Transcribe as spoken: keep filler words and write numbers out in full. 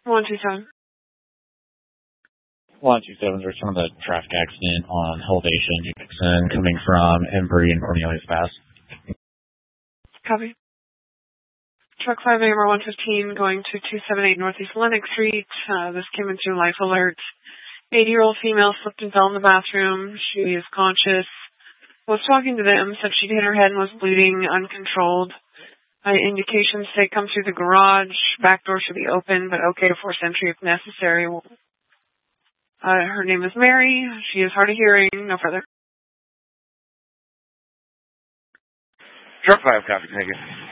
one two seven. one two seven, there's some of the traffic accident on Elevation Jackson coming from Embry and Cornelius Pass. Copy. Truck five A M R one fifteen going to two seventy-eight Northeast Lennox Street. Uh, this came into life alert. eighty-year-old female slipped and fell in the bathroom. She is conscious. Was talking to them, said she'd hit her head and was bleeding, uncontrolled. Uh, indications say come through the garage. Back door should be open, but okay to force entry if necessary. Uh, her name is Mary. She is hard of hearing. No further. Truck five, copy, thank you.